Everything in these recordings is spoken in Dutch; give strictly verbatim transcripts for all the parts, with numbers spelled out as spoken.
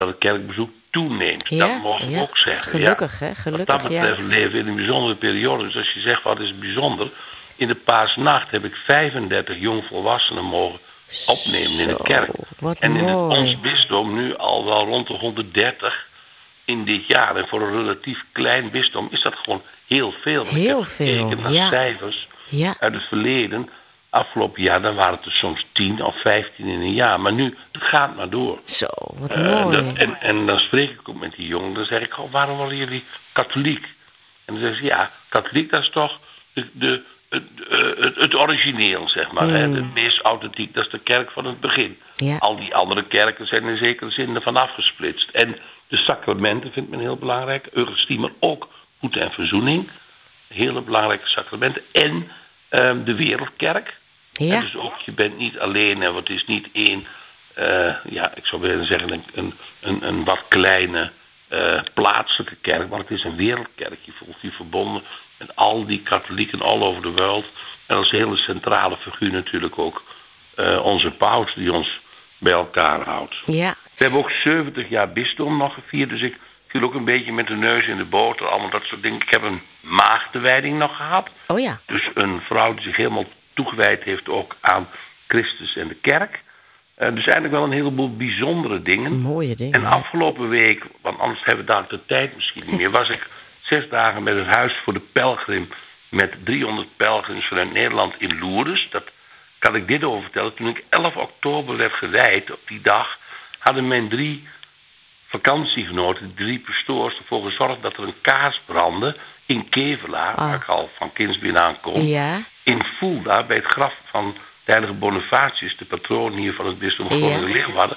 dat het kerkbezoek toeneemt. Ja, Dat mogen we ja. ook zeggen. Gelukkig, ja. hè? Gelukkig, Wat dat betreft ja. leven we in een bijzondere periode. Dus als je zegt wat is bijzonder... In de paasnacht heb ik vijfendertig jongvolwassenen mogen opnemen in de Zo, kerk. wat en in het, mooi. ons bisdom nu al wel rond de honderddertig in dit jaar. En voor een relatief klein bisdom is dat gewoon heel veel. Heel ik heb veel, gekeken naar ja. cijfers Ja. uit het verleden. Afgelopen jaar dan waren het er soms tien of vijftien in een jaar. Maar nu, het gaat maar door. Zo, wat Uh, mooi. dat, en, en dan spreek ik ook met die jongen. Dan zeg ik, oh, waarom worden jullie katholiek? En dan zeggen ze, ja, katholiek dat is toch de... de Het, het, het origineel, zeg maar. Mm. Hè? Het meest authentiek, dat is de kerk van het begin. Ja. Al die andere kerken zijn in zekere zin ervan afgesplitst. En de sacramenten vindt men heel belangrijk. Eucharistie, maar ook goed en verzoening. Hele belangrijke sacramenten. En um, de wereldkerk. Ja. En dus ook, je bent niet alleen en het is niet één... Uh, ja, ik zou willen zeggen een, een, een, een wat kleine uh, plaatselijke kerk. Maar het is een wereldkerk. Je voelt je verbonden... En al die katholieken all over de wereld. En als hele centrale figuur natuurlijk ook uh, onze paus die ons bij elkaar houdt. Ja. We hebben ook zeventig jaar bisdom nog gevierd. Dus ik viel ook een beetje met de neus in de boter. Allemaal dat soort dingen. Ik heb een maagdenwijding nog gehad. Oh ja. Dus een vrouw die zich helemaal toegewijd heeft ook aan Christus en de kerk. Uh, dus eigenlijk wel een heleboel bijzondere dingen. Mooie dingen. En afgelopen week, want anders hebben we daar de tijd misschien niet meer, was ik... Zes dagen met het Huis voor de Pelgrim met driehonderd pelgrims vanuit Nederland in Lourdes. Dat kan ik dit over vertellen. Toen ik elf oktober werd gewijd, op die dag, hadden mijn drie vakantiegenoten, drie pastoors, ervoor gezorgd dat er een kaars brandde in Kevelaar, Ah. waar ik al van kindsbeen aankom. Ja. In Fulda, bij het graf van de heilige Bonifatius, de patroon hier van het bisdom Groningen-Leeuwarden.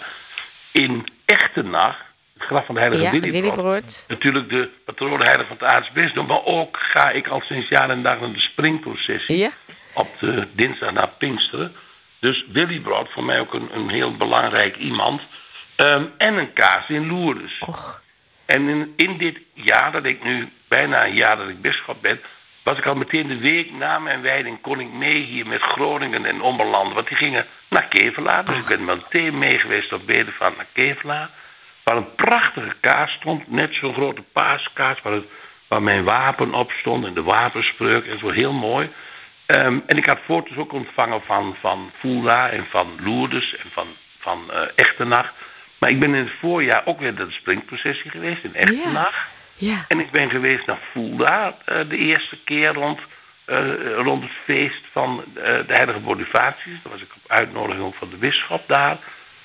In Echtenach, het graf van de heilige Ja, Willibrord. Willibrord. Natuurlijk de patroon heilige van het aartsbisdom. Maar ook ga ik al sinds jaar en dag naar de springprocessie. Ja. Op de dinsdag na Pinksteren. Dus Willibrord voor mij ook een, een heel belangrijk iemand. Um, en een kaas in Lourdes. Och. En in, in dit jaar, dat ik nu bijna een jaar dat ik bisschop ben... was ik al meteen de week na mijn wijding... kon ik mee hier met Groningen en Omberlanden. Want die gingen naar Kevelaar. Dus Och. ik ben meteen mee geweest op Bedevaart naar Kevelaar. Waar een prachtige kaas stond. Net zo'n grote paaskaas. Waar, het, waar mijn wapen op stond. En de wapenspreuk. En zo heel mooi. Um, en ik had foto's ook ontvangen van, van Fulda en van Lourdes. En van, van uh, Echtenach. Maar ik ben in het voorjaar ook weer naar de springprocessie geweest. In Echtenach. Ja. Ja. En ik ben geweest naar Fulda. Uh, de eerste keer rond, uh, rond het feest van uh, de heilige Bonifatius. Dat was ik op uitnodiging ook van de bisschop daar.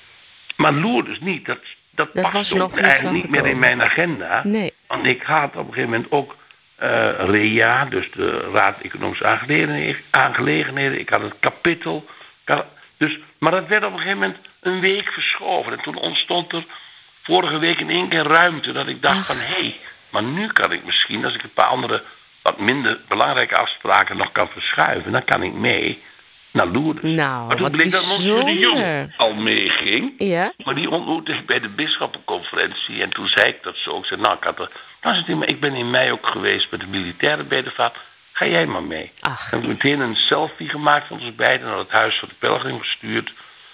Maar Lourdes niet. Dat Dat, dat was nog niet, eigenlijk niet meer in mijn agenda. Nee. Want ik had op een gegeven moment ook uh, R E A, dus de Raad Economische Aangelegenheden. aangelegenheden. Ik had het kapittel. Dus, maar dat werd op een gegeven moment een week verschoven. En toen ontstond er vorige week in één keer ruimte. Dat ik dacht Ach. van, hé, hey, maar nu kan ik misschien, als ik een paar andere, wat minder belangrijke afspraken nog kan verschuiven, dan kan ik mee naar Lourdes. Nou, maar toen wat bleek dat Monsieur de Jong bijzonder. al meeging. Ja. Maar die ontmoette ik bij de bisschoppenconferentie. En toen zei ik dat zo. Ik zei, nou, ik, had er, nou, zei hij, maar ik ben in mei ook geweest met de militaire bedevaart. Ga jij maar mee. Ach. En toen meteen een selfie gemaakt van ons beiden. Naar het Huis van de Pelgrim gestuurd.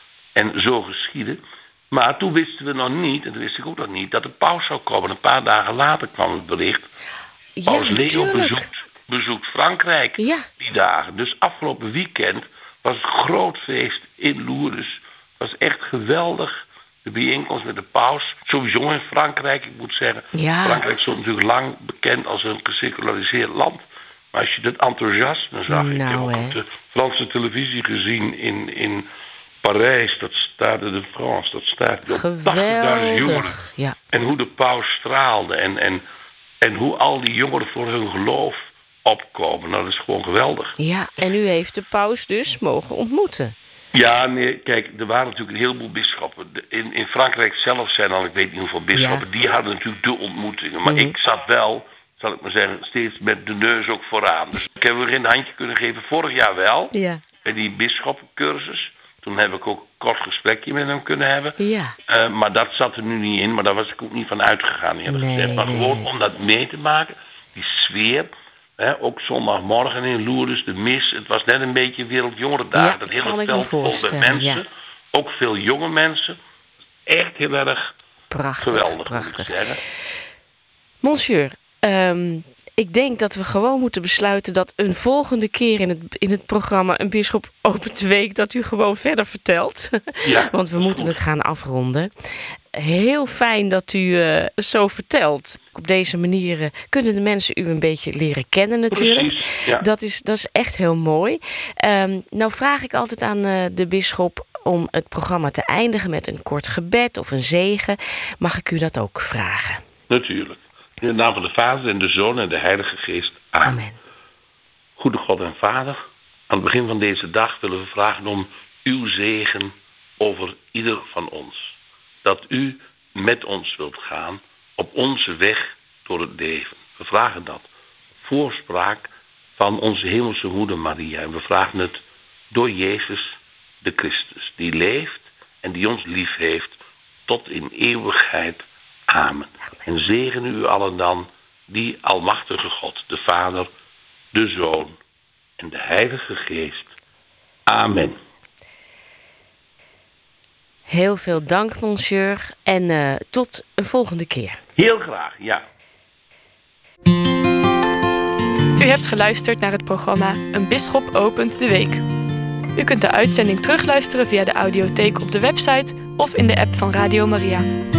En zo geschiedde. Maar toen wisten we nog niet, en toen wist ik ook nog niet, dat de paus zou komen. Een paar dagen later kwam het bericht. Ja, Paus Leo natuurlijk. bezoekt, bezoekt Frankrijk Ja. die dagen. Dus afgelopen weekend was het groot feest in Lourdes. Het was echt geweldig. De bijeenkomst met de paus. Sowieso in Frankrijk, ik moet zeggen. Ja. Frankrijk stond natuurlijk lang bekend als een geseculariseerd land. Maar als je het enthousiasme zag. Nou, ik heb ook hè. op de Franse televisie gezien in, in Parijs. Dat Stade de France. Dat staat op tachtigduizend jongeren. Geweldig. Ja. En hoe de paus straalde. En, en, en hoe al die jongeren voor hun geloof opkomen. Nou, dat is gewoon geweldig. Ja, en u heeft de paus dus mogen ontmoeten. Ja, nee, kijk, er waren natuurlijk een heleboel bisschoppen. De- In, in Frankrijk zelf zijn al, ik weet niet hoeveel bisschoppen, Ja. die hadden natuurlijk de ontmoetingen. Maar Mhm. ik zat wel, zal ik maar zeggen, steeds met de neus ook vooraan. Dus ik heb er geen handje kunnen geven. Vorig jaar wel, Ja. bij die bisschoppencursus. Toen heb ik ook een kort gesprekje met hem kunnen hebben. Ja. Uh, maar dat zat er nu niet in, maar daar was ik ook niet van uitgegaan, eerlijk Nee, gezegd. Maar nee, gewoon nee. om dat mee te maken, die sfeer. Hè, ook zondagmorgen in Lourdes, de mis. Het was net een beetje Wereldjongerendagen. Ja, dat kan hele ik me veld vol met voorstellen, mensen. ja. Ook veel jonge mensen. Echt heel erg Prachtig, geweldig. prachtig. Moet ik zeggen. Monsieur, um, ik denk dat we gewoon moeten besluiten dat een volgende keer in het, in het programma Een Bisschop opent de week, dat u gewoon verder vertelt. Ja, Want we moeten het gaan afronden. Heel fijn dat u uh, zo vertelt. Op deze manier uh, kunnen de mensen u een beetje leren kennen natuurlijk. Precies, ja. Dat is, dat is echt heel mooi. Um, nou vraag ik altijd aan uh, de bisschop om het programma te eindigen met een kort gebed of een zegen. Mag ik u dat ook vragen? Natuurlijk. In de naam van de Vader en de Zoon en de Heilige Geest. Amen. Amen. Goede God en Vader, aan het begin van deze dag willen we vragen om uw zegen over ieder van ons. Dat u met ons wilt gaan op onze weg door het leven. We vragen dat. Voorspraak van onze hemelse moeder Maria. En we vragen het door Jezus de Christus, die leeft en die ons lief heeft tot in eeuwigheid. Amen. En zegen u allen dan, die almachtige God, de Vader, de Zoon en de Heilige Geest. Amen. Heel veel dank, monsieur. En uh, tot een volgende keer. Heel graag, ja. U hebt geluisterd naar het programma Een Bisschop opent de week. U kunt de uitzending terugluisteren via de audiotheek op de website of in de app van Radio Maria.